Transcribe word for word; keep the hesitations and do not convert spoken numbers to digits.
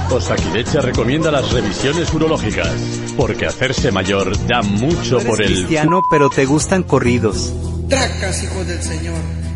Osakidetza recomienda las revisiones urológicas, porque hacerse mayor da mucho Eres por el... cristiano, pero te gustan corridos. Tracas, hijo del Señor.